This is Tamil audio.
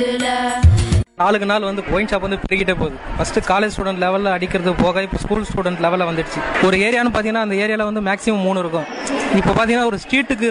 நாளுக்கு நாள் வந்து ஒயின் ஷாப் வந்து பெருகிட்டே போகுது. ஃபர்ஸ்ட் காலேஜ் ஸ்டூடெண்ட் லெவலில் அடிக்கிறது போக இப்போ ஸ்கூல் ஸ்டூடெண்ட் லெவலில் வந்துடுச்சு. ஒரு ஏரியான்னு பார்த்தீங்கன்னா அந்த ஏரியாவில் வந்து மேக்ஸிமம் 3 இருக்கும். இப்போ பார்த்தீங்கன்னா ஒரு ஸ்ட்ரீட்டுக்கு